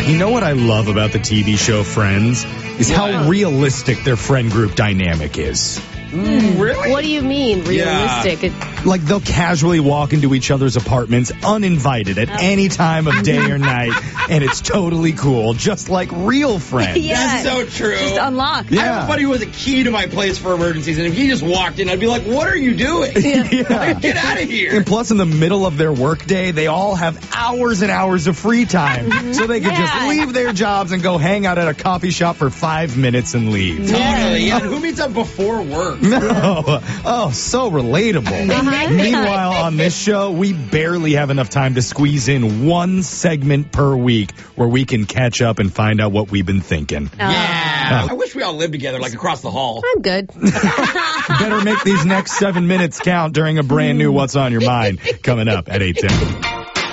You know what I love about the TV show Friends is how realistic their friend group dynamic is. Really? What do you mean, realistic? Like, they'll casually walk into each other's apartments uninvited at any time of day or night, and it's totally cool, just like real friends. That's so true. Just unlock. I have a buddy who has a key to my place for emergencies, and if he just walked in, I'd be like, what are you doing? Get out of here. And plus, in the middle of their workday, they all have hours and hours of free time, so they could just leave their jobs and go hang out at a coffee shop for 5 minutes and leave. Totally. Yeah. Who meets up before work? No. Oh, so relatable. Meanwhile, on this show, we barely have enough time to squeeze in one segment per week where we can catch up and find out what we've been thinking. Yeah. I wish we all lived together, like across the hall. I'm good. Better make these next 7 minutes count during a brand new What's on Your Mind coming up at 8:10.